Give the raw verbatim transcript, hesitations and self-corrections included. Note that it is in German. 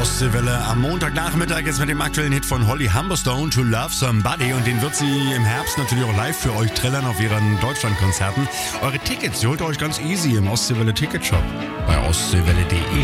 Ostseewelle am Montagnachmittag jetzt mit dem aktuellen Hit von Holly Humberstone, To Love Somebody. Und den wird sie im Herbst natürlich auch live für euch trällern auf ihren Deutschlandkonzerten. Eure Tickets, die holt ihr euch ganz easy im Ostseewelle Ticketshop bei ostseewelle punkt de.